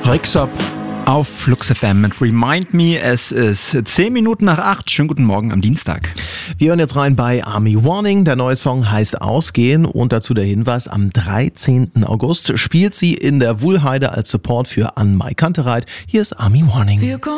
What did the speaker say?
Rixop auf Flux FM mit Remind Me. Es ist 10 Minuten nach 8. Schönen guten Morgen am Dienstag. Wir hören jetzt rein bei Army Warning. Der neue Song heißt Ausgehen und dazu der Hinweis, am 13. August spielt sie in der Wuhlheide als Support für Ann-Mai Kantereit. Hier ist Army Warning.